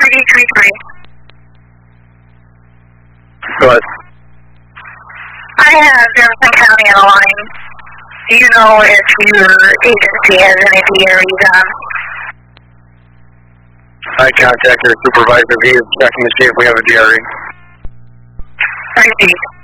RD33. Go ahead. I have Jefferson County on the line. Do you know if your agency has any DREs on? I contact your supervisor. He is checking to see if we have a DRE. Thank you.